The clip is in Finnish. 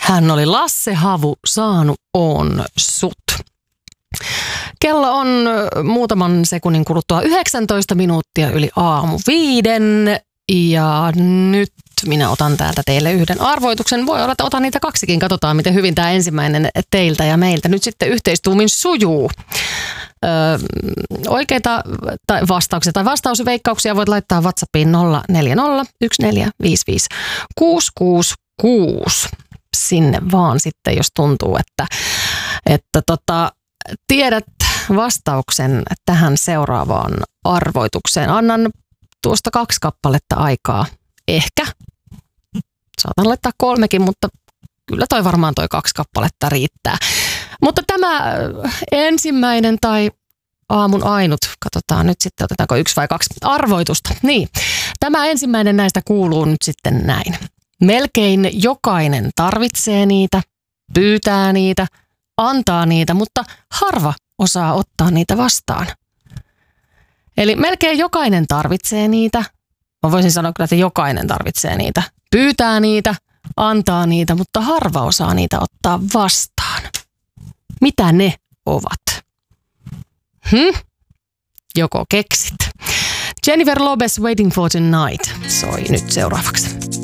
Hän oli Lasse Havu, saanut on sut. Kello on muutaman sekunnin kuluttua 19 minuuttia yli aamu 5. Ja nyt minä otan täältä teille yhden arvoituksen. Voi olla, että otan niitä kaksikin. Katsotaan, miten hyvin tämä ensimmäinen teiltä ja meiltä nyt sitten yhteistuumin sujuu. Oikeita vastauksia tai vastausveikkauksia voit laittaa WhatsAppiin 040 sinne vaan sitten, jos tuntuu, että tiedät vastauksen tähän seuraavaan arvoitukseen. Annan tuosta 2 kappaletta aikaa. Ehkä. Saatan laittaa 3, mutta kyllä varmaan toi 2 kappaletta riittää. Mutta tämä ensimmäinen tai aamun ainut, katsotaan nyt sitten, otetaanko 1 vai 2 arvoitusta. Niin, tämä ensimmäinen näistä kuuluu nyt sitten näin. Melkein jokainen tarvitsee niitä, pyytää niitä, antaa niitä, mutta harva osaa ottaa niitä vastaan. Eli melkein jokainen tarvitsee niitä. Mä voisin sanoa kyllä, että jokainen tarvitsee niitä. Pyytää niitä, antaa niitä, mutta harva osaa niitä ottaa vastaan. Mitä ne ovat? Joko keksit? Jennifer Lopez, Waiting for Tonight soi nyt seuraavaksi.